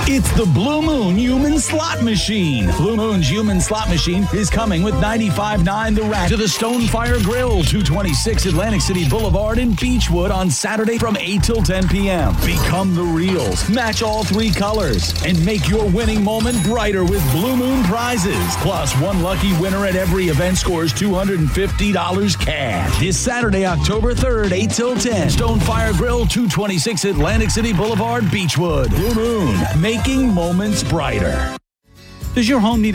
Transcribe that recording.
It's the Blue Moon Human Slot Machine. Blue Moon's Human Slot Machine is coming with 95.9 The Rack to the Stonefire Grill, 226 Atlantic City Boulevard in Beechwood on Saturday from 8 till 10 p.m. Become the reals, match all three colors, and make your winning moment brighter with Blue Moon prizes. Plus, one lucky winner at every event scores $250 cash. This Saturday, October 3rd, 8 till 10. Stonefire Grill, 226 Atlantic City Boulevard, Beechwood. Blue Moon, making moments brighter. Does your home need